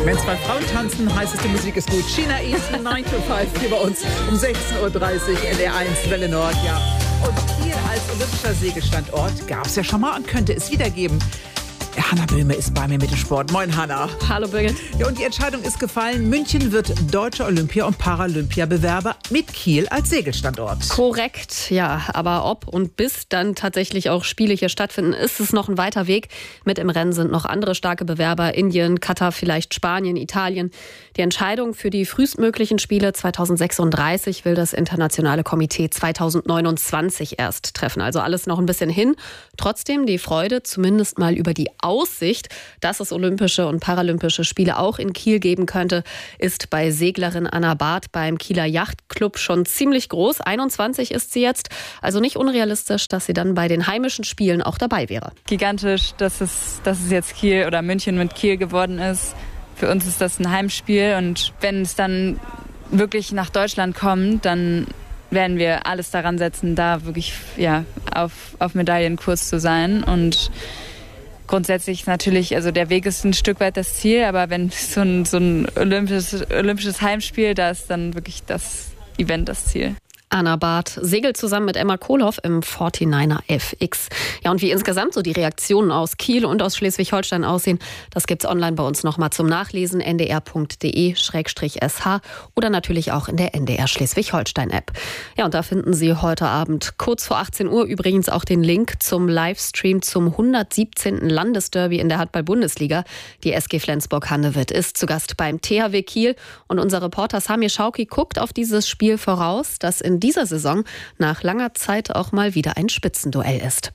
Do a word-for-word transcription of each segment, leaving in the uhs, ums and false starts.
Wenn zwei Frauen tanzen, heißt es, die Musik ist gut. China East, neun to fünf hier bei uns um sechzehn Uhr dreißig in der eins Welle Nord. Ja. Und Kiel als olympischer Segelstandort gab es ja schon mal und könnte es wieder geben. Hanna Böhme ist bei mir mit dem Sport. Moin, Hanna. Hallo, Birgit. Ja, und die Entscheidung ist gefallen. München wird deutscher Olympia- und Paralympiabewerber mit Kiel als Segelstandort. Korrekt, ja. Aber ob und bis dann tatsächlich auch Spiele hier stattfinden, ist es noch ein weiter Weg. Mit im Rennen sind noch andere starke Bewerber. Indien, Katar, vielleicht Spanien, Italien. Die Entscheidung für die frühestmöglichen Spiele zweitausendsechsunddreißig will das internationale Komitee zweitausendneunundzwanzig erst treffen. Also alles noch ein bisschen hin. Trotzdem die Freude, zumindest mal über die Aussicht, dass es Olympische und Paralympische Spiele auch in Kiel geben könnte, ist bei Seglerin Anna Barth beim Kieler Yachtclub schon ziemlich groß. einundzwanzig ist sie jetzt, also nicht unrealistisch, dass sie dann bei den heimischen Spielen auch dabei wäre. Gigantisch, dass es, dass es jetzt Kiel oder München mit Kiel geworden ist. Für uns ist das ein Heimspiel und wenn es dann wirklich nach Deutschland kommt, dann werden wir alles daran setzen, da wirklich ja, auf, auf Medaillenkurs zu sein. Und grundsätzlich natürlich, also der Weg ist ein Stück weit das Ziel, aber wenn so ein, so ein olympisches, olympisches Heimspiel, da ist dann wirklich das Event das Ziel. Anna Barth segelt zusammen mit Emma Kohlhoff im forty-niner F X. Ja, und wie insgesamt so die Reaktionen aus Kiel und aus Schleswig-Holstein aussehen, das gibt's online bei uns nochmal zum Nachlesen, n d r punkt d e schrägstrich s h oder natürlich auch in der N D R Schleswig-Holstein-App. Ja, und da finden Sie heute Abend kurz vor achtzehn Uhr übrigens auch den Link zum Livestream zum hundertsiebzehnten Landesderby in der Handball-Bundesliga. Die S G Flensburg-Handewitt ist zu Gast beim T H W Kiel und unser Reporter Samir Schauki guckt auf dieses Spiel voraus, das in dieser Saison nach langer Zeit auch mal wieder ein Spitzenduell ist.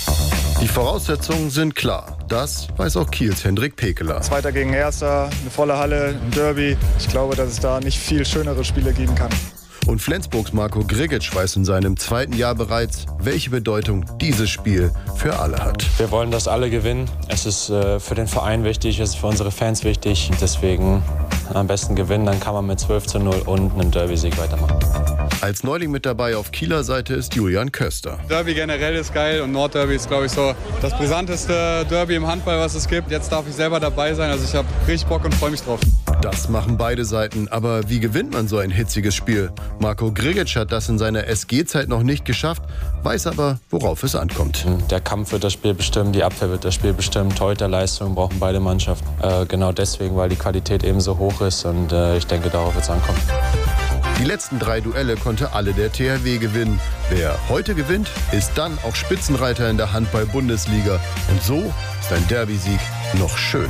Die Voraussetzungen sind klar. Das weiß auch Kiels Hendrik Pekeler. Zweiter gegen Erster, eine volle Halle, ein Derby. Ich glaube, dass es da nicht viel schönere Spiele geben kann. Und Flensburgs Marco Grigic weiß in seinem zweiten Jahr bereits, welche Bedeutung dieses Spiel für alle hat. Wir wollen, dass alle gewinnen. Es ist äh, für den Verein wichtig, es ist für unsere Fans wichtig. Deswegen am besten gewinnen, dann kann man mit zwölf zu null und einem Derby-Sieg weitermachen. Als Neuling mit dabei auf Kieler Seite ist Julian Köster. Derby generell ist geil und Nordderby ist, glaube ich, so das brisanteste Derby im Handball, was es gibt. Jetzt darf ich selber dabei sein, also ich habe richtig Bock und freue mich drauf. Das machen beide Seiten, aber wie gewinnt man so ein hitziges Spiel? Marco Grigic hat das in seiner S G-Zeit noch nicht geschafft, weiß aber, worauf es ankommt. Der Kampf wird das Spiel bestimmen, die Abwehr wird das Spiel bestimmen, Torhüterleistung brauchen beide Mannschaften. Äh, genau deswegen, weil die Qualität eben so hoch ist und äh, ich denke, darauf wird es ankommen. Die letzten drei Duelle konnte alle der T H W gewinnen. Wer heute gewinnt, ist dann auch Spitzenreiter in der Handball-Bundesliga. Und so ist ein Derby-Sieg noch schön.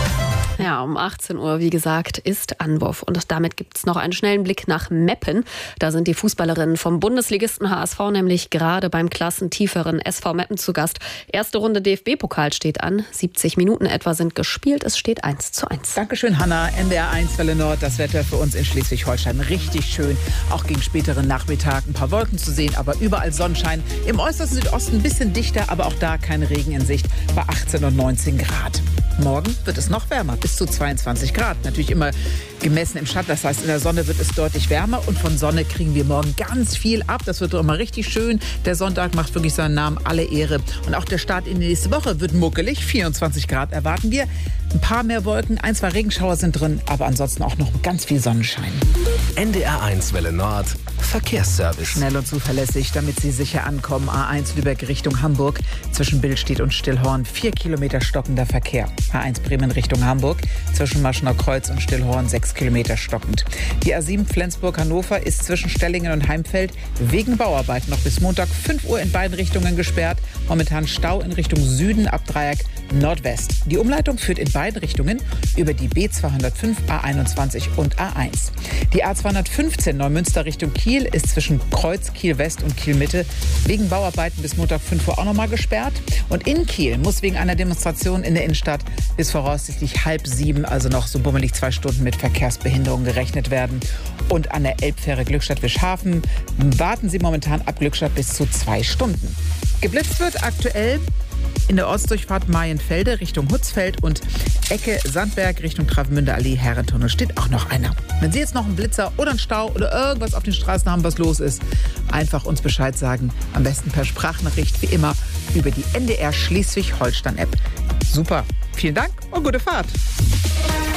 Ja, um achtzehn Uhr, wie gesagt, ist Anwurf. Und damit gibt es noch einen schnellen Blick nach Meppen. Da sind die Fußballerinnen vom Bundesligisten H S V nämlich gerade beim klassentieferen S V Meppen zu Gast. Erste Runde D F B-Pokal steht an. siebzig Minuten etwa sind gespielt. Es steht eins zu eins. Dankeschön, Hanna. N D R eins Welle Nord. Das Wetter für uns in Schleswig-Holstein richtig schön. Auch gegen späteren Nachmittag ein paar Wolken zu sehen, aber überall Sonnenschein. Im äußersten Südosten ein bisschen dichter, aber auch da kein Regen in Sicht bei achtzehn und neunzehn Grad. Morgen wird es noch wärmer, bis zu zweiundzwanzig Grad. Natürlich immer gemessen im Schatten, das heißt, in der Sonne wird es deutlich wärmer und von Sonne kriegen wir morgen ganz viel ab. Das wird doch immer richtig schön. Der Sonntag macht wirklich seinen Namen alle Ehre. Und auch der Start in die nächste Woche wird muckelig. vierundzwanzig Grad erwarten wir. Ein paar mehr Wolken, ein, zwei Regenschauer sind drin, aber ansonsten auch noch ganz viel Sonnenschein. N D R eins Welle Nord, Verkehrsservice. Schnell und zuverlässig, damit Sie sicher ankommen. A eins Lübeck Richtung Hamburg. Zwischen Billstedt und Stillhorn vier Kilometer stockender Verkehr. A eins Bremen Richtung Hamburg. Zwischen Maschner Kreuz und Stillhorn sechs Kilometer stockend. Die A sieben Flensburg-Hannover ist zwischen Stellingen und Heimfeld wegen Bauarbeiten noch bis Montag fünf Uhr in beiden Richtungen gesperrt. Momentan Stau in Richtung Süden ab Dreieck Nordwest. Die Umleitung führt in beiden Richtungen über die B zweihundertfünf, A einundzwanzig und A eins. Die A zweihundertfünfzehn Neumünster Richtung Kiel ist zwischen Kreuz, Kiel West und Kiel Mitte wegen Bauarbeiten bis Montag fünf Uhr auch nochmal gesperrt. Und in Kiel muss wegen einer Demonstration in der Innenstadt bis voraussichtlich halb sieben, also noch so bummelig zwei Stunden mit Verkehrsbehinderung gerechnet werden. Und an der Elbfähre Glückstadt-Wischhafen warten Sie momentan ab Glückstadt bis zu zwei Stunden. Geblitzt wird aktuell in der Ortsdurchfahrt Marienfelde Richtung Hutzfeld und Ecke Sandberg Richtung Travemünde Allee Herrentunnel steht auch noch einer. Wenn Sie jetzt noch einen Blitzer oder einen Stau oder irgendwas auf den Straßen haben, was los ist, einfach uns Bescheid sagen. Am besten per Sprachnachricht, wie immer, über die N D R Schleswig-Holstein-App. Super, vielen Dank und gute Fahrt.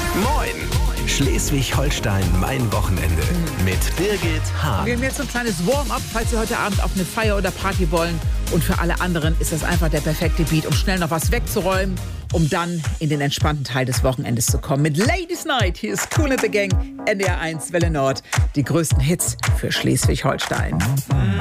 Moin! Schleswig-Holstein, mein Wochenende. Mit Birgit Hahn. Wir haben jetzt so ein kleines Warm-up, falls Sie heute Abend auf eine Feier oder Party wollen. Und für alle anderen ist das einfach der perfekte Beat, um schnell noch was wegzuräumen, um dann in den entspannten Teil des Wochenendes zu kommen. Mit Ladies Night, hier ist Kool and the Gang, N D R eins, Welle Nord. Die größten Hits für Schleswig-Holstein.